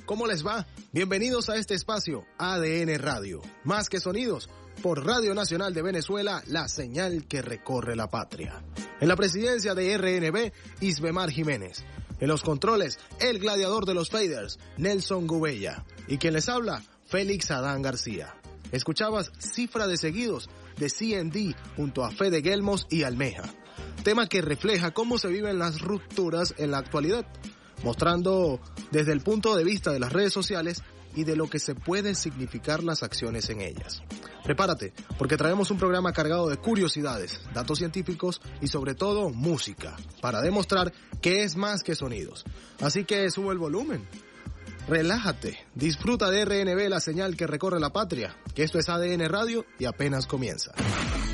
¿Cómo les va? Bienvenidos a este espacio ADN Radio, más que sonidos, por Radio Nacional de Venezuela, la señal que recorre la patria. En la presidencia de RNB, Isbemar Jiménez. En los controles, el gladiador de los faders, Nelson Gubella. Y quien les habla, Félix Adán García. Escuchabas Cifra de Seguidos de CND junto a Fede Gelmos y Almeja. Tema que refleja cómo se viven las rupturas en la actualidad, mostrando desde el punto de vista de las redes sociales y de lo que se pueden significar las acciones en ellas. Prepárate, porque traemos un programa cargado de curiosidades, datos científicos y sobre todo música, para demostrar que es más que sonidos. Así que sube el volumen, relájate, disfruta de RNB, la señal que recorre la patria, que esto es ADN Radio y apenas comienza.